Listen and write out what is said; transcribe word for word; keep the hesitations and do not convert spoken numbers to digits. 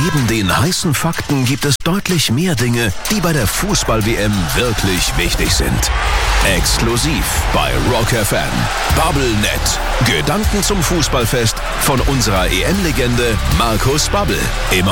Neben den heißen Fakten gibt es deutlich mehr Dinge, die bei der Fußball-W M wirklich wichtig sind. Exklusiv bei Rock F M. Bubblenet. Gedanken zum Fußballfest von unserer E M-Legende Markus Babbel. Immer